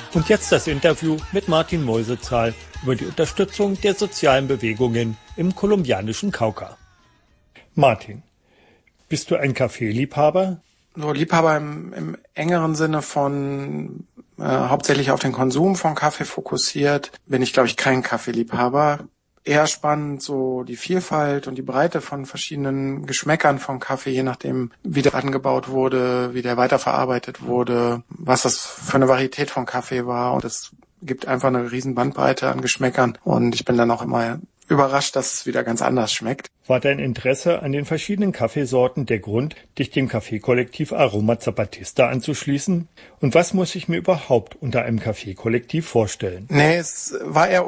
Und jetzt das Interview mit Martin Meusezahl über die Unterstützung der sozialen Bewegungen im kolumbianischen Cauca. Martin, bist du ein Kaffeeliebhaber? So Liebhaber im engeren Sinne von hauptsächlich auf den Konsum von Kaffee fokussiert, bin ich, glaube ich, kein Kaffeeliebhaber. Eher spannend so die Vielfalt und die Breite von verschiedenen Geschmäckern von Kaffee, je nachdem, wie der angebaut wurde, wie der weiterverarbeitet wurde, was das für eine Varietät von Kaffee war. Und es gibt einfach eine riesen Bandbreite an Geschmäckern. Und ich bin dann auch immer überrascht, dass es wieder ganz anders schmeckt. War dein Interesse an den verschiedenen Kaffeesorten der Grund, dich dem Kaffeekollektiv Aroma Zapatista anzuschließen? Und was muss ich mir überhaupt unter einem Kaffeekollektiv vorstellen? Nee, es war eher